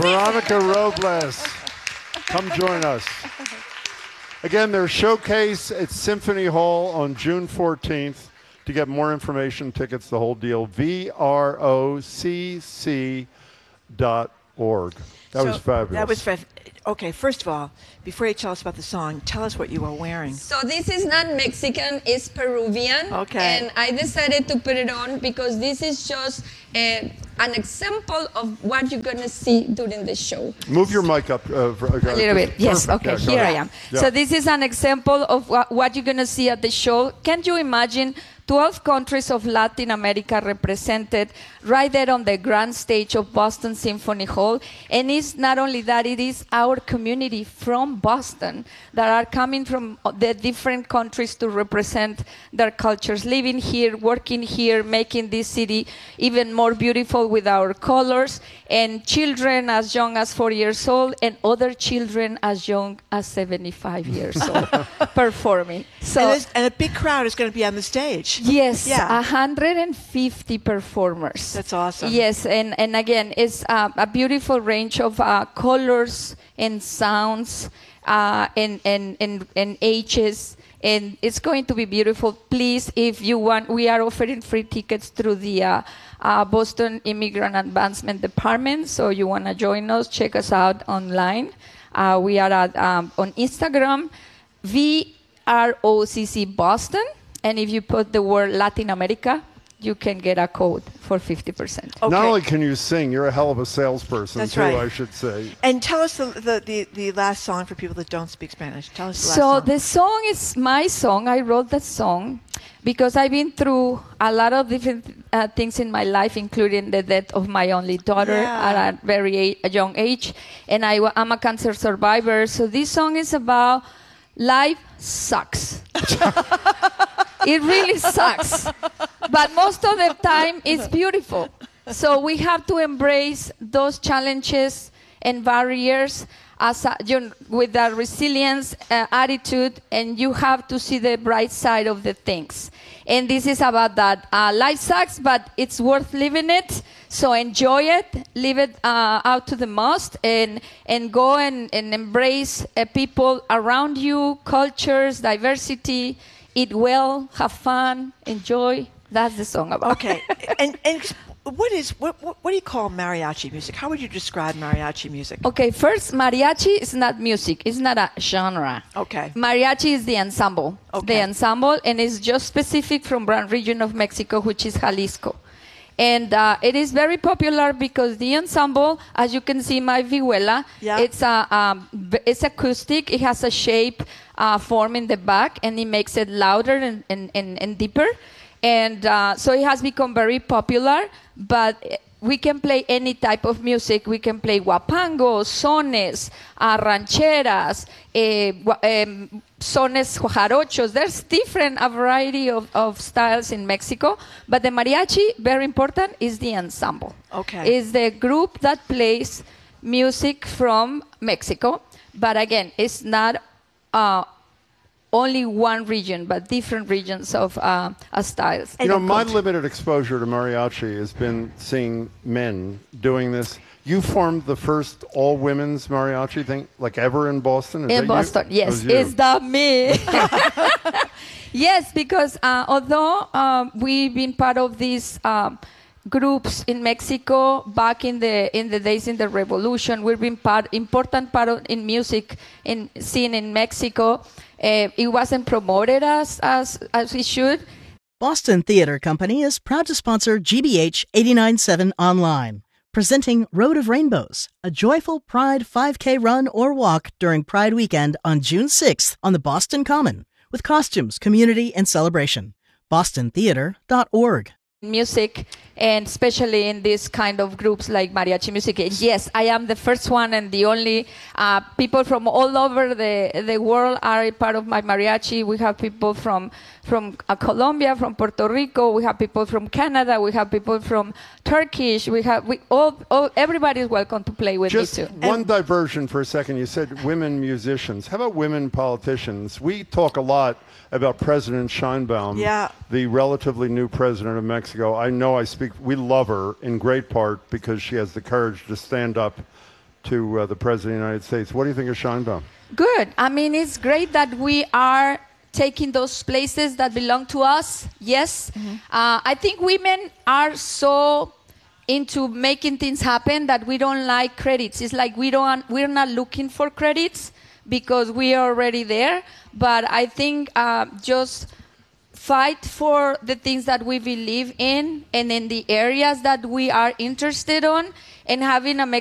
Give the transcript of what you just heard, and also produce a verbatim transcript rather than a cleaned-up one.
Veronica Robles. Come join us. Again, their showcase at Symphony Hall on June fourteenth. To get more information, tickets, the whole deal, V R O C C dot org. That so was fabulous. That was fabulous. Okay, first of all, before you tell us about the song, tell us what you are wearing. So this is not Mexican, it's Peruvian. Okay. And I decided to put it on because this is just uh, an example of what you're going to see during the show. Move your mic up. Uh, a little bit. Yes, okay, yeah, here ahead. I am. Yeah. So this is an example of what, what you're going to see at the show. Can you imagine twelve countries of Latin America represented right there on the grand stage of Boston Symphony Hall? And it's not only that, it is our community from Boston that are coming from the different countries to represent their cultures, living here, working here, making this city even more beautiful with our colors, and children as young as four years old and other children as young as seventy-five years old performing. So, and, and a big crowd is going to be on the stage. Yes, Yeah. one hundred fifty performers. That's awesome. Yes, and, and again, it's uh, a beautiful range of uh, colors and sounds uh, and, and, and, and ages, and it's going to be beautiful. Please, if you want, we are offering free tickets through the uh, uh, Boston Immigrant Advancement Department, so you want to join us, check us out online. Uh, we are at, um, on Instagram, V R O C C Boston. And if you put the word Latin America, you can get a code for fifty percent. Okay. Not only can you sing, you're a hell of a salesperson, That's too, right. I should say. And tell us the, the, the, the last song for people that don't speak Spanish. Tell us the last So song. the song is my song. I wrote that song because I've been through a lot of different uh, things in my life, including the death of my only daughter Yeah. at a very a, a young age. And I, wa- I'm a cancer survivor. So this song is about life sucks. It really sucks. But most of the time, it's beautiful. So we have to embrace those challenges and barriers as a, you know, with that resilience uh, attitude, and you have to see the bright side of the things. And this is about that. Uh, life sucks, but it's worth living it. So enjoy it, live it uh, out to the most, and and go and, and embrace uh, people around you, cultures, diversity. Eat well, have fun, enjoy. That's the song about. Okay. and and what is what, what what do you call mariachi music? How would you describe mariachi music? Okay, first, mariachi is not music. It's not a genre. Okay. Mariachi is the ensemble. Okay. The ensemble, and it's just specific from one region of Mexico, which is Jalisco. And uh, it is very popular because the ensemble, as you can see, my vihuela, Yeah. it's a um, b- it's acoustic. It has a shape uh, form in the back, and it makes it louder and, and, and, and deeper. And uh, so it has become very popular. But we can play any type of music. We can play guapangos, sones, uh, rancheras, eh, gua- um, sones jarochos. There's different, a variety of, of styles in Mexico. But the mariachi, very important, is the ensemble. Okay. Is the group that plays music from Mexico. But again, it's not uh, only one region, but different regions of uh, uh, styles. You know, my limited exposure to mariachi has been seeing men doing this. You formed the first all-women's mariachi thing, like ever in Boston? Is that In you? Boston, That yes. was you. Is that me? Yes, because uh, although um, we've been part of these um, groups in Mexico back in the in the days in the revolution, we've been part important part of in music in scene in Mexico. Uh, it wasn't promoted as as as it should. Boston Theater Company is proud to sponsor G B H eighty-nine point seven Online, presenting Road of Rainbows, a joyful Pride five K run or walk during Pride weekend on June sixth on the Boston Common, with costumes, community, and celebration. boston theater dot org. Music, and especially in this kind of groups like mariachi music. And yes, I am the first one and the only. Uh, people from all over the the world are a part of my mariachi. We have people from from uh, Colombia, from Puerto Rico. We have people from Canada. We have people from Turkish. We have we all, all everybody is welcome to play with Just me too. one diversion for a second. You said women musicians. How about women politicians? We talk a lot about President Sheinbaum, Yeah. the relatively new president of Mexico. I know I speak, we love her in great part because she has the courage to stand up to uh, the President of the United States. What do you think of Shinedown? Good. I mean, it's great that we are taking those places that belong to us. Yes. Mm-hmm. Uh, I think women are so into making things happen that we don't like credits. It's like we don't, we're not looking for credits because we are already there. But I think uh, just fight for the things that we believe in and in the areas that we are interested in, and having a